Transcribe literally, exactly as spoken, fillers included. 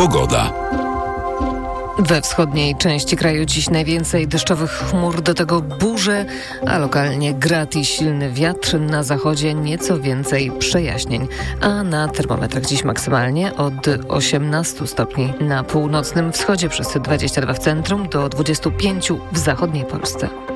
Pogoda. We wschodniej części kraju dziś najwięcej deszczowych chmur, do tego burze, a lokalnie grad i silny wiatr. Na zachodzie nieco więcej przejaśnień, a na termometrach dziś maksymalnie od osiemnastu stopni na północnym wschodzie, przez dwadzieścia dwa w centrum, do dwudziestu pięciu w zachodniej Polsce.